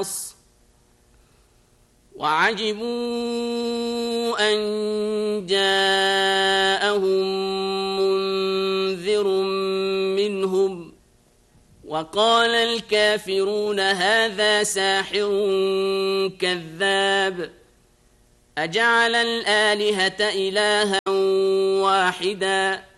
وعجبوا أن جاءهم منذر منهم وقال الكافرون هذا ساحر كذاب أجعل الآلهة إلها واحدا